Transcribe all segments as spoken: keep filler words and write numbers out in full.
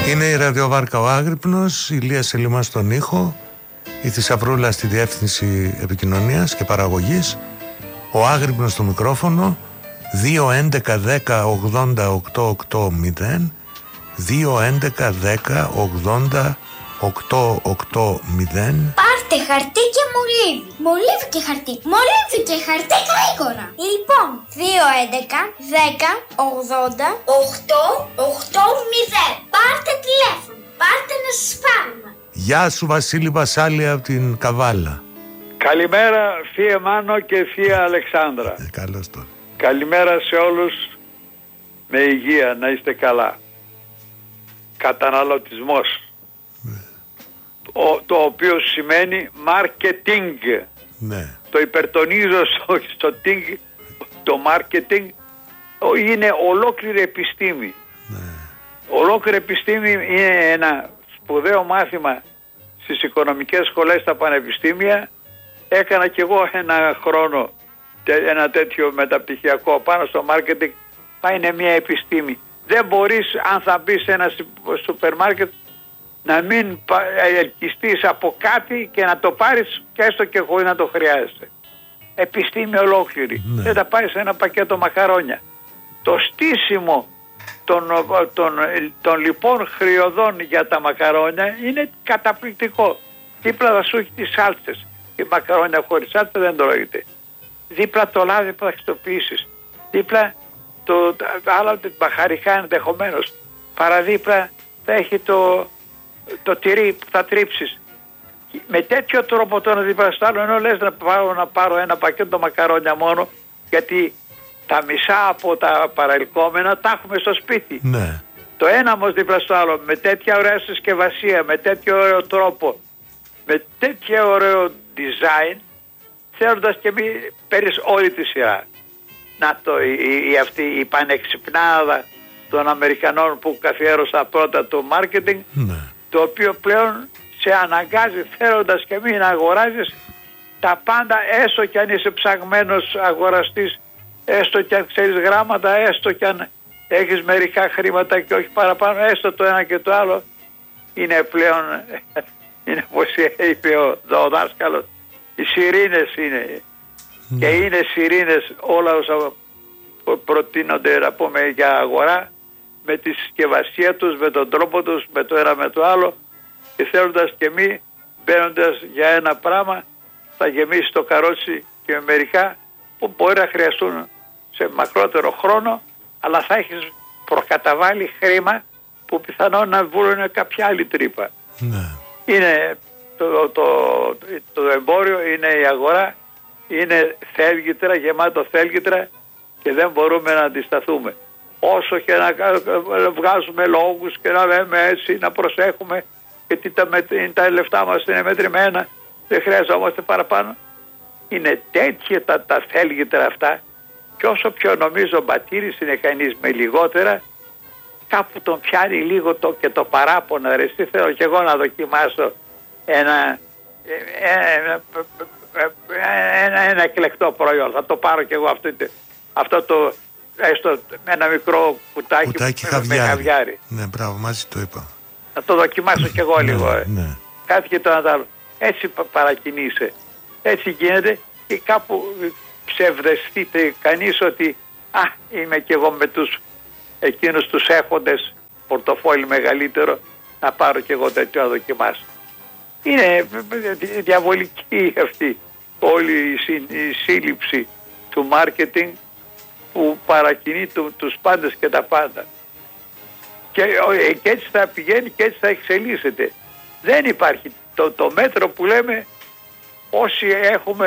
Είναι η ραδιοβάρκα Ο Άγρυπνος, η Λία Σελιμά στον ήχο, η Θησαυρούλα στη διεύθυνση επικοινωνίας και παραγωγής, ο Άγρυπνος στο μικρόφωνο. Δύο έντεκα δέκα ογδόντα οκτώ ογδόντα δύο έντεκα δέκα ογδόντα οκτώ ογδόντα. Πάρτε χαρτί και μολύβι. Μολύβι και χαρτί. Μολύβι και χαρτί γρήγορα. Λοιπόν, δύο έντεκα δέκα ογδόντα οκτώ ογδόντα. Πάρτε τηλέφωνο. Πάρτε να σας πάρουμε. Γεια σου Βασίλη Βασάλη από την Καβάλα. Καλημέρα θεία Μάνο και θεία Αλεξάνδρα. Ε, καλώς τώρα. Καλημέρα σε όλους, με υγεία, να είστε καλά. Καταναλωτισμός, Ναι. ο, το οποίο σημαίνει marketing. Ναι. Το υπερτονίζω στο, στο ting, το marketing είναι ολόκληρη επιστήμη. Ναι. Ολόκληρη επιστήμη είναι ένα σπουδαίο μάθημα στις οικονομικές σχολές στα πανεπιστήμια. Έκανα κι εγώ ένα χρόνο ένα τέτοιο μεταπτυχιακό πάνω στο marketing. Θα είναι μια επιστήμη. Δεν μπορείς, αν θα μπεις σε ένα σούπερ μάρκετ, να μην ελκυστείς από κάτι και να το πάρεις και έστω και χωρίς να το χρειάζεσαι. Επιστήμη ολόκληρη. Ναι. Δεν θα πάρεις ένα πακέτο μακαρόνια. Το στήσιμο των, των, των λοιπόν χρειωδών για τα μακαρόνια είναι καταπληκτικό. Δίπλα θα σου έχει τις σάλτσες. Η μακαρόνια χωρίς σάλτσα δεν τρώγεται. Δίπλα το λάδι που θα χρησιμοποιήσεις. Δίπλα το άλλο μπαχαρικά ενδεχομένως. Παραδίπλα θα έχει το, το τυρί που θα τρίψεις. Με τέτοιο τρόπο το ένα δίπλα στο άλλο, ενώ λες να πάρω, να πάρω ένα πακέτο μακαρόνια μόνο, γιατί τα μισά από τα παραελκόμενα τα έχουμε στο σπίτι. Ναι. Το ένα όμως δίπλα στο άλλο, με τέτοια ωραία συσκευασία, με τέτοιο ωραίο τρόπο, με τέτοιο ωραίο design, θέλοντας και μη παίρνεις όλη τη σειρά. Να το, η, η, αυτή η πανεξυπνάδα των Αμερικανών που καθιέρωσαν πρώτα το marketing, Ναι. το οποίο πλέον σε αναγκάζει θέλοντας και μη να αγοράζεις τα πάντα, έστω και αν είσαι ψαγμένος αγοραστής, έστω και αν ξέρεις γράμματα, έστω και αν έχεις μερικά χρήματα και όχι παραπάνω, έστω το ένα και το άλλο, είναι πλέον, είναι όπως είπε ο, ο δάσκαλος, οι σιρήνες είναι. Ναι. Και είναι σιρήνες όλα όσα προτείνονται να πούμε για αγορά, με τη συσκευασία τους, με τον τρόπο τους, με το ένα με το άλλο, και θέλοντας και μη μπαίνοντας για ένα πράγμα θα γεμίσει το καρότσι και με μερικά που μπορεί να χρειαστούν σε μακρότερο χρόνο, αλλά θα έχεις προκαταβάλει χρήμα που πιθανόν να βρουν κάποια άλλη τρύπα. Ναι. Είναι το, το, το, το εμπόριο, είναι η αγορά, είναι θέλγητρα, γεμάτο θέλγητρα, και δεν μπορούμε να αντισταθούμε. Όσο και να βγάζουμε λόγους και να λέμε έτσι, να προσέχουμε, γιατί τα, τα λεφτά μας είναι μετρημένα, δεν χρειαζόμαστε παραπάνω. Είναι τέτοια τα, τα θέλγητρα αυτά, και όσο πιο νομίζω μπατήρης είναι κανείς με λιγότερα, κάπου τον πιάνει λίγο το, και το παράπονο. Ρε, εσύ θέλω και εγώ να δοκιμάσω ένα, ένα, ένα, ένα εκλεκτό προϊόν. Θα το πάρω και εγώ αυτό, αυτό το, έστω ένα μικρό κουτάκι, κουτάκι με χαβιάρι. χαβιάρι. Ναι, μπράβο, μαζί το είπα. Να το δοκιμάσω κι εγώ λίγο. Ναι, ε. ναι. Κάτι και το ένα το άλλο. Έτσι παρακινείσαι. Έτσι γίνεται, και κάπου ψευδεστείτε κανείς ότι α, είμαι κι εγώ με τους εκείνους τους έχοντες πορτοφόλι μεγαλύτερο, να πάρω κι εγώ τέτοιο να δοκιμάσω. Είναι διαβολική αυτή όλη η, συ, η σύλληψη του μάρκετινγκ που παρακινεί του, τους πάντες και τα πάντα. Και, και έτσι θα πηγαίνει και έτσι θα εξελίσσεται. Δεν υπάρχει το, το μέτρο που λέμε, όσοι έχουμε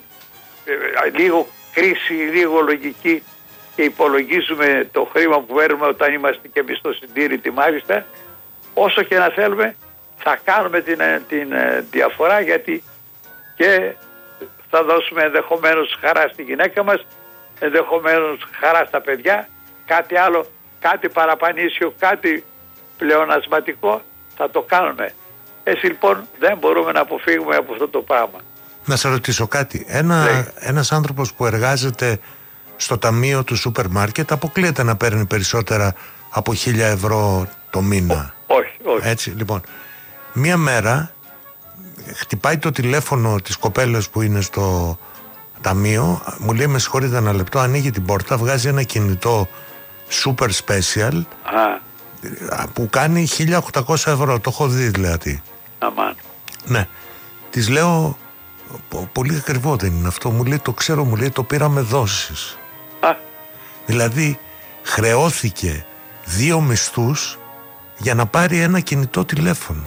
ε, λίγο κρίση, λίγο λογική και υπολογίζουμε το χρήμα που παίρνουμε όταν είμαστε και εμείς στο συντήρητη μάλιστα, όσο και να θέλουμε θα κάνουμε την, την διαφορά, γιατί και θα δώσουμε ενδεχομένως χαρά στη γυναίκα μας, ενδεχομένως χαρά στα παιδιά, κάτι άλλο, κάτι παραπανήσιο, κάτι πλεονασματικό θα το κάνουμε. Έτσι λοιπόν δεν μπορούμε να αποφύγουμε από αυτό το πράγμα. Να σε ρωτήσω κάτι. Ένα, ένας άνθρωπος που εργάζεται στο ταμείο του σούπερ μάρκετ αποκλείεται να παίρνει περισσότερα από χίλια ευρώ το μήνα? Ό, όχι. όχι. Έτσι, λοιπόν. Μία μέρα χτυπάει το τηλέφωνο της κοπέλας που είναι στο ταμείο, μου λέει με συγχωρείτε ένα λεπτό, ανοίγει την πόρτα, βγάζει ένα κινητό super special Α. που κάνει χίλια οκτακόσια ευρώ, το έχω δει δηλαδή. Αμάν. Ναι. Της λέω, πολύ ακριβό δεν είναι αυτό, μου λέει το ξέρω, μου λέει το πήραμε δόσεις. Α. Δηλαδή χρεώθηκε δύο μισθούς για να πάρει ένα κινητό τηλέφωνο.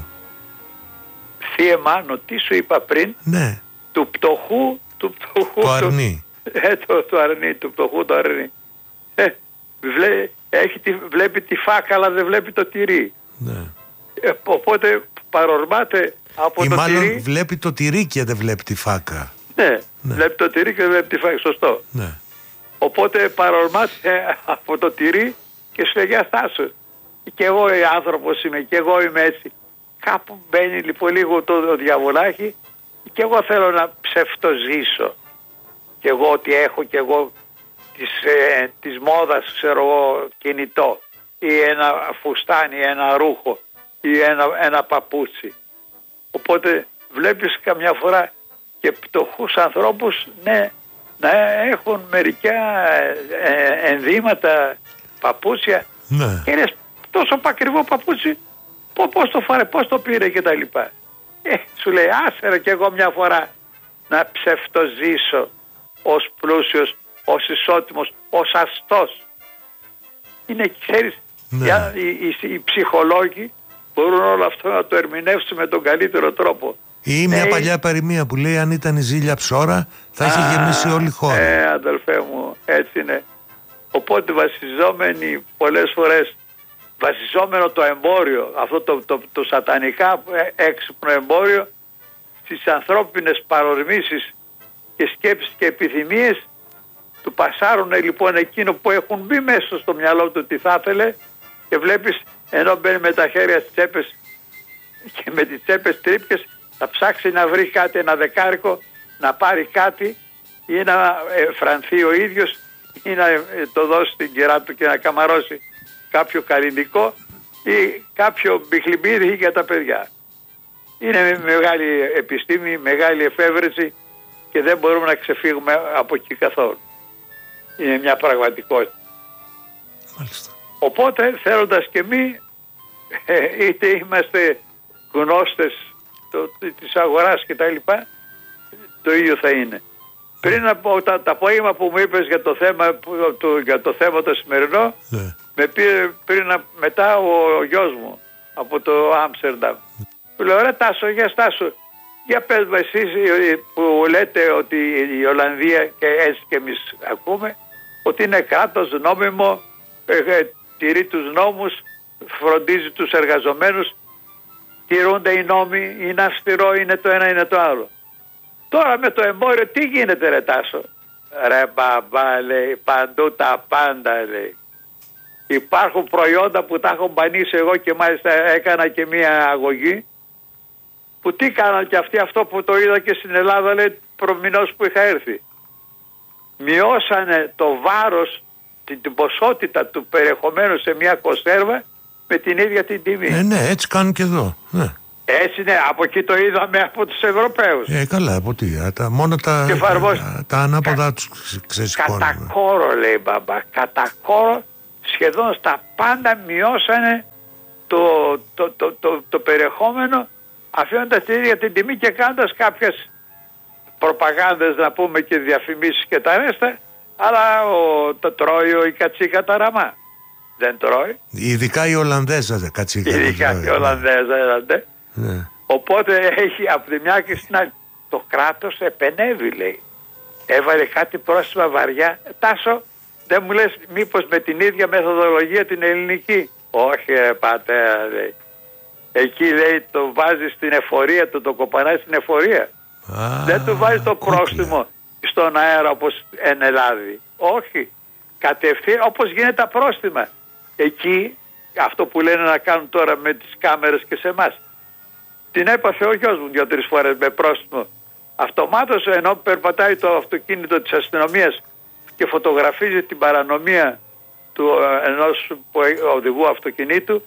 Θύε Μάνο, τι σου είπα πριν? Ναι. Του πτωχού, του πτωχού. Το αρνί. Ε, το, το αρνί, του πτωχού το αρνί. Ε, βλέ, έχει τη, βλέπει τη φάκα αλλά δεν βλέπει το τυρί. Ναι. Ε, οπότε παρορμάται από Ή το μάλλον τυρί. βλέπει το τυρί και δεν βλέπει τη φάκα. Ναι, Ναι. βλέπει το τυρί και δεν βλέπει τη φάκα, σωστό. Ναι. Οπότε παρορμάται από το τυρί και σου λέει για στάσου. Και εγώ άνθρωπος είμαι και εγώ είμαι έτσι. Κάπου μπαίνει λοιπόν λίγο το διαβολάκι και εγώ θέλω να ψευτοζήσω. Και εγώ ότι έχω και εγώ της, ε, της μόδας ξέρω εγώ κινητό ή ένα φουστάνι, ένα ρούχο ή ένα, ένα παπούτσι. Οπότε βλέπεις καμιά φορά και πτωχούς ανθρώπους ναι, να έχουν μερικά ε, ενδύματα παπούτσια Ναι. και λες τόσο ακριβό παπούτσι πώς το φάρε, πώς το πήρε και τα λοιπά. Ε, σου λέει άσερα και εγώ μια φορά να ψευτοζήσω ως πλούσιος, ως ισότιμος, ως αστός. Είναι, ξέρεις, Ναι. για, οι, οι, οι ψυχολόγοι μπορούν όλο αυτό να το ερμηνεύσουν με τον καλύτερο τρόπο. Ή μια Ε, παλιά παροιμία που λέει αν ήταν η ζήλια ψώρα θα είχε Α, γεμίσει όλη η χώρα. Ε, αδελφέ μου, έτσι είναι. Οπότε βασιζόμενοι πολλές φορές, βασιζόμενο το εμπόριο, αυτό το, το, το σατανικά έξυπνο εμπόριο, στις ανθρώπινες παρορμήσεις και σκέψεις και επιθυμίες, του πασάρουν λοιπόν εκείνο που έχουν μπει μέσα στο μυαλό του τι θα ήθελε και βλέπεις ενώ μπαίνει με τα χέρια στις τσέπες και με τις τσέπες τρύπκες θα ψάξει να βρει κάτι, ένα δεκάρικο, να πάρει κάτι ή να ε, φρανθεί ο ίδιος ή να ε, το δώσει στην κυρά του και να καμαρώσει κάποιο καλλινικό ή κάποιο μπιχλιμπίδι για τα παιδιά. Είναι μεγάλη επιστήμη, μεγάλη εφεύρεση και δεν μπορούμε να ξεφύγουμε από εκεί καθόλου. Είναι μια πραγματικότητα. Μάλιστα. Οπότε θέλοντας και εμείς ε, είτε είμαστε γνώστες το, της αγοράς και τα λοιπά, το ίδιο θα είναι. Πριν από τα, τα απόγευμα που μου είπες για το θέμα, που, το, για το, θέμα το σημερινό, Ναι. με πήρε πριν, μετά ο, ο γιος μου από το Άμστερνταμ. Του λέω ρε Τάσο, για Στάσο, για πες με εσείς που λέτε ότι η Ολλανδία και έτσι και εμείς ακούμε ότι είναι κράτος νόμιμο, ε, ε, τηρεί τους νόμους, φροντίζει τους εργαζομένους, τηρούνται οι νόμοι, είναι αυστηρό, είναι το ένα, είναι το άλλο. Τώρα με το εμπόριο τι γίνεται ρε Τάσο? Ρε μπαμπά λέει, παντού τα πάντα λέει. Υπάρχουν προϊόντα που τα έχω μπανίσει εγώ και μάλιστα έκανα και μία αγωγή που τι κάναν και αυτοί αυτό που το είδα και στην Ελλάδα λέει προμηνός που είχα έρθει. Μειώσανε το βάρος, την, την ποσότητα του περιεχομένου σε μια κονσέρβα με την ίδια την τιμή. Ε, ναι, έτσι κάνουν και εδώ. Ναι. Έτσι ναι, από εκεί το είδαμε από τους Ευρωπαίους. Ε, καλά, από τι, α, τα, μόνο τα, Και εφαρμόζει- τα, τα ανάποδα κα, τους ξεσηκώνουν. Κατά κόρο λέει μπαμπά, κατά κόρο σχεδόν στα πάντα μειώσανε το, το, το, το, το περιεχόμενο αφήνοντας την ίδια την τιμή και κάνοντας κάποιες προπαγάνδες να πούμε και διαφημίσεις και τα ρέστα, αλλά ο, το τρώει ο, η κατσίκα τα ραμά. Δεν τρώει. Ειδικά η Ολλανδέζα δεν κατσίκα. Ειδικά δεν η τρώει. Ολλανδέζα. Ναι. Ναι. Οπότε έχει από τη μια και στην άλλη το κράτος επενεύει λέει. Έβαλε κάτι πρόστιμα βαριά. Τάσο, δεν μου λες μήπως με την ίδια μεθοδολογία την ελληνική? Όχι ρε πατέρα λέει. Εκεί λέει το βάζει στην εφορία του, το κοπανάει στην εφορία. Α, Δεν του βάζει το κούκλα. πρόστιμο στον αέρα όπως εν Ελλάδη. Όχι. Κατευθείαν όπως γίνεται τα πρόστιμα. Εκεί αυτό που λένε να κάνουν τώρα με τις κάμερες και σε εμάς. Την έπαθε ο γιος μου δύο-τρεις φορές με πρόστιμο. Αυτομάτως ενώ περπατάει το αυτοκίνητο της αστυνομίας και φωτογραφίζει την παρανομία του ενός οδηγού αυτοκινήτου,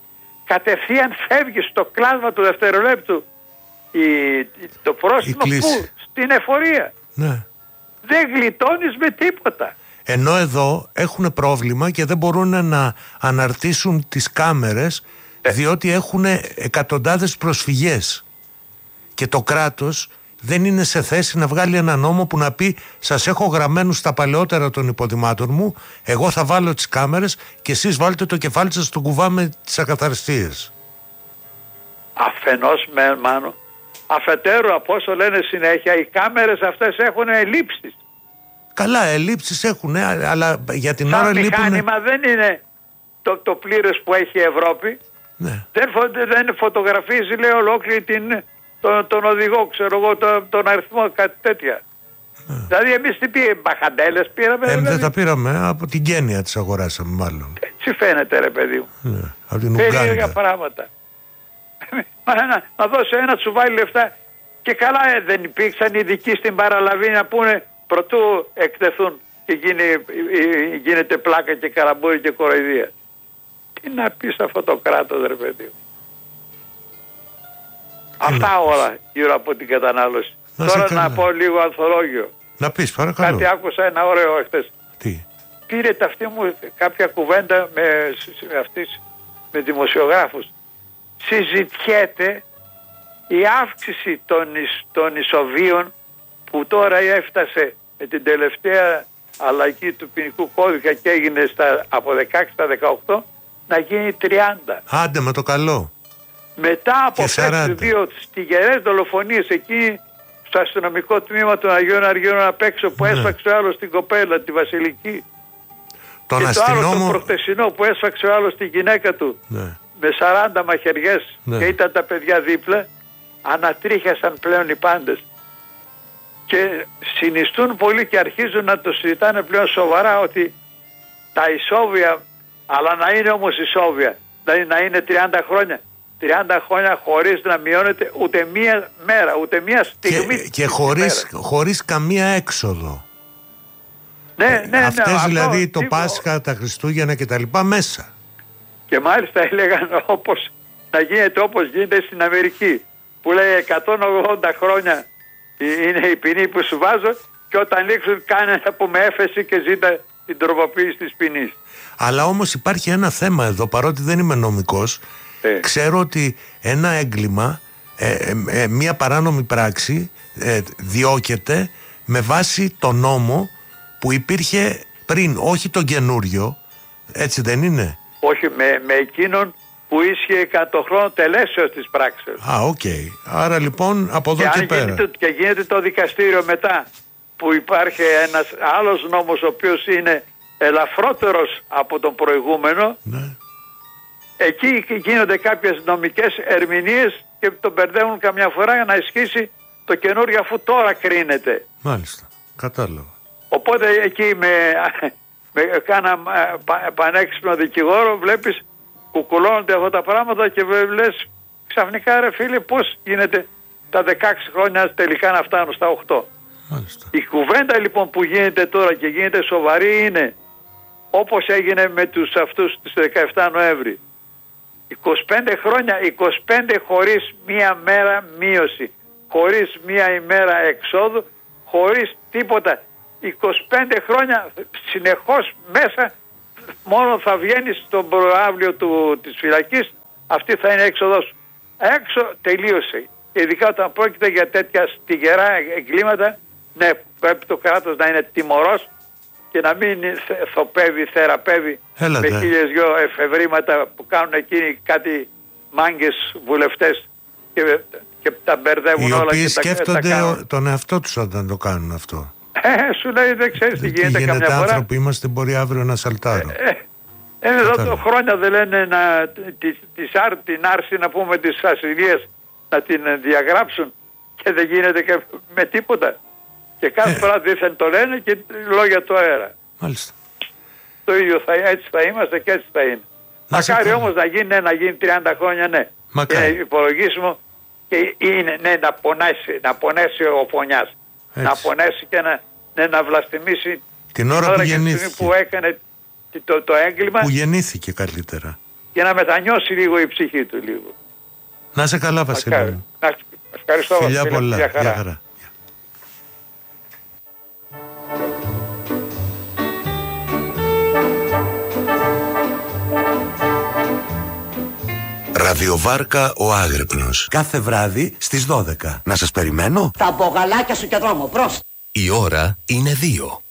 κατευθείαν φεύγει στο κλάσμα του δευτερολέπτου η, το πρόστιμο που στην εφορία. Ναι. Δεν γλιτώνεις με τίποτα. Ενώ εδώ έχουν πρόβλημα και δεν μπορούν να αναρτήσουν τις κάμερες ε. διότι έχουν εκατοντάδες προσφυγές και το κράτος δεν είναι σε θέση να βγάλει ένα νόμο που να πει σας έχω γραμμένους στα παλαιότερα των υποδημάτων μου, εγώ θα βάλω τις κάμερες και εσείς βάλτε το κεφάλι σας στον κουβά με τις ακαθαριστίες. Αφενός με Μάνο, αφετέρου από όσο λένε συνέχεια οι κάμερες αυτές έχουν ελλείψεις. Καλά, ελλείψεις έχουν, αλλά για την Σαν ώρα λείπουν. Το μηχάνημα δεν είναι το, το πλήρες που έχει η Ευρώπη. Ναι. Δεν, φω, δεν φωτογραφίζει, λέει, ολόκληρη την, τον, τον οδηγό, ξέρω εγώ, τον, τον αριθμό, κάτι τέτοια. Ναι. Δηλαδή εμείς τι πήγε, μπαχαντέλες πήραμε. Ε, δηλαδή. Δεν τα πήραμε, από την Κένια τις αγοράσαμε μάλλον. Έτσι φαίνεται, ρε παιδί μου. Ναι, από την Περίεργα Ουγκάντα. πράγματα. να, να δώσει ένα σου βάλει λεφτά και καλά ε, δεν υπήρξαν ειδικοί στην παραλαβή να πούνε προτού εκτεθούν και γίνει, γίνεται πλάκα και καραμπούρι και κοροϊδία. Τι να πει σε αυτό το κράτος, ρε παιδί μου. Αυτά όλα γύρω από την κατανάλωση. Να Τώρα καλά. να πω λίγο ανθολόγιο. Να πεις, παρακαλώ. Κάτι άκουσα ένα ωραίο εχθές. Τι? Πήρε αυτή μου κάποια κουβέντα με, αυτής, με δημοσιογράφους. Συζητιέται η αύξηση των, ισ, των ισοβίων που τώρα έφτασε με την τελευταία αλλαγή του ποινικού κώδικα και έγινε στα, από δεκαέξι στα δεκαοκτώ να γίνει τριάντα. Άντε με το καλό. Μετά από αυτές δύο στιγερές δολοφονίες εκεί στο αστυνομικό τμήμα των Αγίων Αργύρων απ' έξω που ναι. έσφαξε ο άλλος την κοπέλα, τη Βασιλική. Τον και αστυνόμο... το άλλο το προχτεσινό που έσφαξε ο άλλος τη γυναίκα του ναι. με σαράντα μαχαιριές ναι. και ήταν τα παιδιά δίπλα, ανατρίχιασαν πλέον οι πάντες. Και συνιστούν πολύ και αρχίζουν να το συζητάνε πλέον σοβαρά ότι τα ισόβια, αλλά να είναι όμως ισόβια, δηλαδή να είναι τριάντα χρόνια. τριάντα χρόνια χωρίς να μειώνεται ούτε μία μέρα, ούτε μία στιγμή. Και, και χωρίς, χωρίς καμία έξοδο. Ναι, ναι, Αυτές ναι, δηλαδή αυτό, το Πάσχα, τα Χριστούγεννα και τα λοιπά μέσα. Και μάλιστα έλεγαν όπως, να γίνεται όπως γίνεται στην Αμερική, που λέει εκατόν ογδόντα χρόνια είναι η ποινή που σου βάζω και όταν λήξουν κάνε από με έφεση και ζήτα την τροποποίηση της ποινής. Αλλά όμως υπάρχει ένα θέμα εδώ, παρότι δεν είμαι νομικός, ε. ξέρω ότι ένα έγκλημα, ε, ε, ε, μια παράνομη πράξη ε, διώκεται με βάση το νόμο που υπήρχε πριν, όχι τον καινούριο, έτσι δεν είναι? Όχι, με, με εκείνον που ίσχυε εκατό χρόνο τελέσεως της πράξεως. Α, οκ. Okay. Άρα λοιπόν από εδώ και, και πέρα. Γίνεται, και γίνεται το δικαστήριο μετά που υπάρχει ένας άλλος νόμος ο οποίος είναι ελαφρότερος από τον προηγούμενο. Ναι. Εκεί γίνονται κάποιες νομικές ερμηνείες και τον μπερδεύουν καμιά φορά για να ισχύσει το καινούριο αφού τώρα κρίνεται. Μάλιστα. Κατάλαβα. Οπότε εκεί με, με κάνα πανέξυπνο δικηγόρο βλέπεις κουκουλώνονται αυτά τα πράγματα και λες ξαφνικά ρε φίλε πώς γίνεται τα δεκαέξι χρόνια τελικά να φτάνουν στα οκτώ. Μάλιστα. Η κουβέντα λοιπόν που γίνεται τώρα και γίνεται σοβαρή είναι όπως έγινε με τους αυτούς τις δεκαεφτά Νοέμβρη. είκοσι πέντε χρόνια, είκοσι πέντε χωρίς μία μέρα μείωση, χωρίς μία ημέρα εξόδου, χωρίς τίποτα. είκοσι πέντε χρόνια συνεχώς μέσα μόνο θα βγαίνεις στον προάβλιο του, της φυλακής, αυτή θα είναι έξοδος. Έξω τελείωσε. Ειδικά όταν πρόκειται για τέτοια στιγερά εγκλήματα, ναι, πρέπει το κράτος να είναι τιμωρός και να μην θοπεύει, θεραπεύει Έλατε. με χίλιες δυο εφευρήματα που κάνουν εκείνοι κάτι μάγκες βουλευτές και, και τα μπερδεύουν όλα. Οι οποίοι και σκέφτονται τα, τα τον εαυτό τους όταν το κάνουν αυτό. Ε, σου λέει δεν ξέρεις τι γίνεται, γίνεται καμιά φορά. άνθρωποι είμαστε, μπορεί αύριο να σαλτάρω. Ε, ε, ε, εδώ το χρόνια δεν λένε να, τη, της, την άρση να πούμε της ασυλίας να την διαγράψουν και δεν γίνεται και με τίποτα. Και κάθε ε. φορά δίθεν το λένε και λόγια του αέρα. Μάλιστα. Το ίδιο θα, έτσι θα είμαστε και έτσι θα είναι. Να Μακάρι όμως να γίνει, ναι, να γίνει τριάντα χρόνια, ναι. Μακάρι. Είναι υπολογίσιμο και είναι, ναι, να πονέσει, να πονέσει ο φωνιάς. Να πονέσει και να, ναι, να βλαστημίσει την ώρα, την ώρα που γεννήθηκε. Που έκανε το, το έγκλημα. Που γεννήθηκε καλύτερα. για να μετανιώσει λίγο η ψυχή του λίγο. Να σε καλά, Βασίλη μου. Να, ευχαριστώ. Φιλιά πολλά. Γεια χαρά. Γεια χαρά. Ραδιοβάρκα ο Άγρυπνος. Κάθε βράδυ στις δώδεκα. Να σας περιμένω. Τα μπογαλάκια σου και δρόμο, προς. Η ώρα είναι δύο.